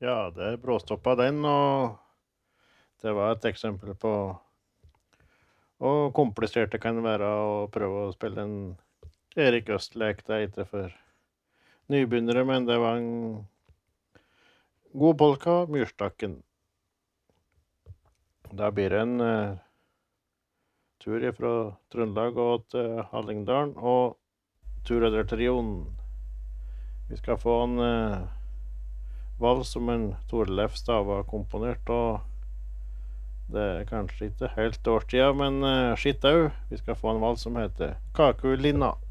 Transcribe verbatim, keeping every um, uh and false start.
Ja, det bråstoppa den, og det var et eksempel på hvor komplisert det kan være å prøve å spille en Erik Øst-lek. Det er ikke for nybegynnere, men det var en god polka, Myrstakken. Da blir det en uh, tur fra Trøndelag og til Hallingdalen, og turledertrioen. Vi skal få en uh, vals som en Torleif Stava komponert, og det er kanskje ikke helt årstida, men uh, skitt au. Vi skal få en vals som heter Kakulinna.